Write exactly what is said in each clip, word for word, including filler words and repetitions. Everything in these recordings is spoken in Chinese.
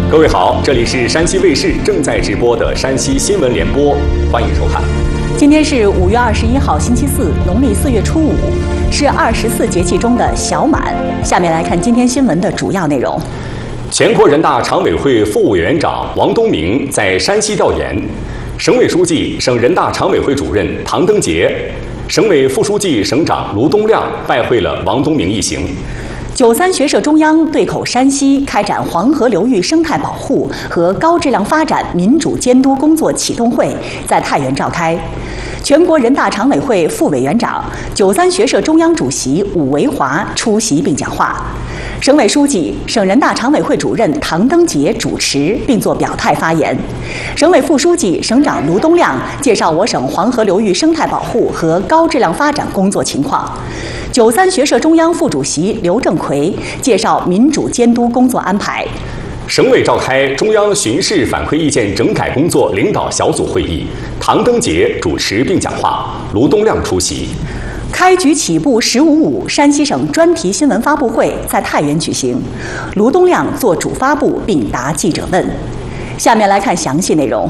各位好，这里是山西卫视正在直播的山西新闻联播，欢迎收看。 今天是五月二十一号，星期四，农历四月初五，是二十四节气中的小满。下面来看今天新闻的主要内容。 全国人大常委会副委员长王东明在山西调研，省委书记、省人大常委会主任唐登杰，省委副书记、省长卢东亮拜会了王东明一行。 九三学社中央对口山西开展黄河流域生态保护和高质量发展民主监督工作启动会在太原召开。全国人大常委会副委员长、九三学社中央主席武维华出席并讲话。省委书记、省人大常委会主任唐登杰主持并作表态发言。省委副书记、省长卢东亮介绍我省黄河流域生态保护和高质量发展工作情况。九三学社中央副主席刘正奎介绍民主监督工作安排。 省委召开中央巡视反馈意见整改工作领导小组会议，唐登杰主持并讲话，卢东亮出席。 开局起步“十五五”山西省专题新闻发布会在太原举行，卢东亮作主发布并答记者问。下面来看详细内容。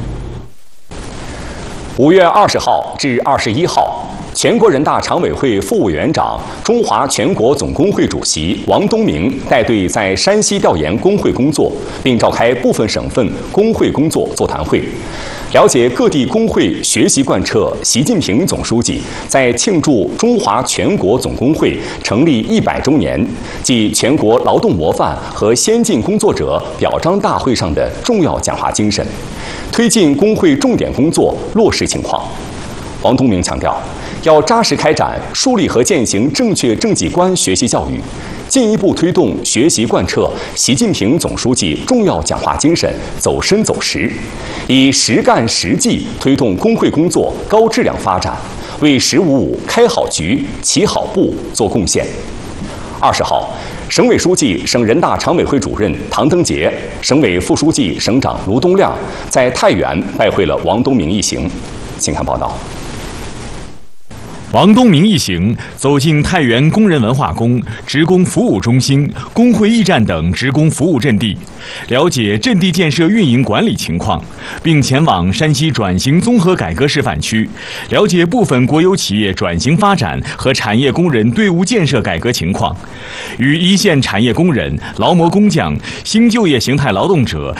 五月二十号至二十一号。全国人大常委会副委员长、中华全国总工会主席王东明带队在山西调研工会工作，并召开部分省份工会工作座谈会，了解各地工会学习贯彻习近平总书记在庆祝中华全国总工会成立一百周年暨全国劳动模范和先进工作者表彰大会上的重要讲话精神，推进工会重点工作落实情况。王东明强调，要扎实开展树立和践行正确政绩观学习教育，进一步推动学习贯彻习近平总书记重要讲话精神走深走实，以实干实际推动工会工作高质量发展，为“十五五”开好局、起好步做贡献。二十号，省委书记、省人大常委会主任唐登杰，省委副书记、省长卢东亮在太原拜会了王东明一行。请看报道。 王东明一行走进太原工人文化宫、职工服务中心、工会驿站等职工服务阵地，了解阵地建设运营管理情况，并前往山西转型综合改革示范区，了解部分国有企业转型发展和产业工人队伍建设改革情况，与一线产业工人、劳模工匠、新就业形态劳动者